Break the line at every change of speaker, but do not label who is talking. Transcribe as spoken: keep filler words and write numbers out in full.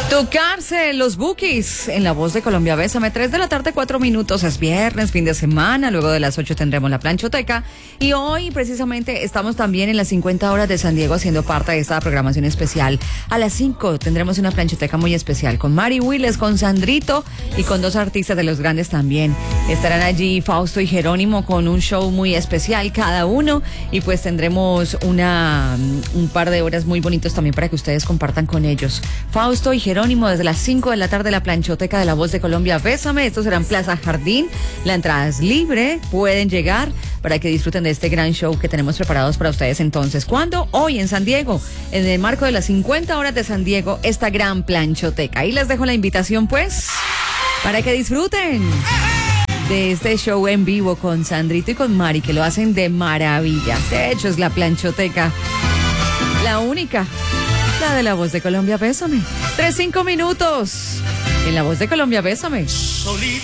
Tocarse los Bukis en La Voz de Colombia. Bésame, tres de la tarde, cuatro minutos. Es viernes, fin de semana. Luego de las ocho tendremos la planchoteca. Y hoy, precisamente, estamos también en las cincuenta horas de San Diego haciendo parte de esta programación especial. A las cinco tendremos una planchoteca muy especial con Mari Willes, con Sandrito y con dos artistas de los grandes también. Estarán allí Fausto y Jerónimo con un show muy especial cada uno. Y pues tendremos una un par de horas muy bonitos también para que ustedes compartan con ellos. Fausto y Jerónimo desde las cinco de la tarde, la planchoteca de La Voz de Colombia. Bésame, esto será en Plaza Jardín. La entrada es libre, pueden llegar para que disfruten de este gran show que tenemos preparados para ustedes entonces. ¿Cuándo? Hoy en San Diego, en el marco de las cincuenta horas de San Diego, esta gran planchoteca. Ahí les dejo la invitación pues, para que disfruten de este show en vivo con Sandrito y con Mari, que lo hacen de maravilla. De hecho, es la planchoteca, la única, la de La Voz de Colombia. Bésame. Tres, cinco minutos. En La Voz de Colombia, bésame.
Solita.